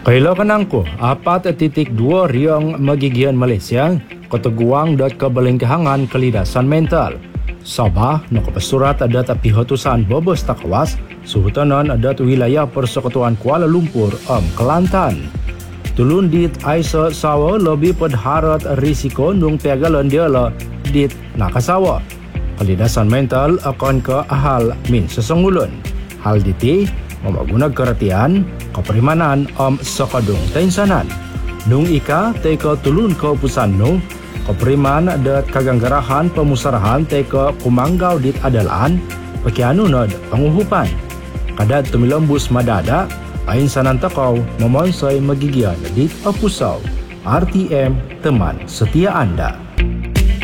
Kailangan ko, 4.2 riyang magigian Malaysia, kateguang dat kabalingkahangan kalidasan mental. Sabah, nakapasurat ada pihotusan bobos takawas, suhutanan ada wilayah Persekutuan Kuala Lumpur, Kelantan. Tulun dit Aisa sawa lebih pedharat risiko nung pegalan dia lah dit nakasawa. Kalidasan mental akan ke ahal min sesungulun. Hal diti, memagunag keratian, kaperimanan sakadung tainsanan. Nung ika teka tulun ke pusan no, kaperiman dat kaganggarahan pemusarahan teka kumanggaw dit adalaan, pakiano nad panguhupan. Kadad tumilambus madada, ain sanan takaw memonsay magigian dit apusaw. RTM, teman setia Anda.